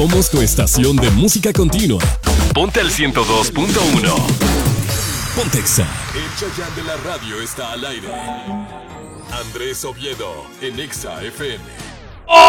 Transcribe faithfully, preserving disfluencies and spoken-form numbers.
Somos tu estación de música continua. Ponte al ciento dos punto uno. Pontexa. El Chayán de la radio está al aire. Andrés Oviedo en Exa F M.